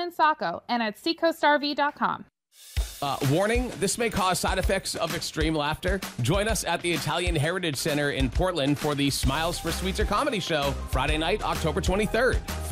in Saco and at seacoastrv.com. Warning, this may cause side effects of extreme laughter. Join us at the Italian Heritage Center in Portland for the Smiles for Sweetser comedy show, Friday night, October 23rd.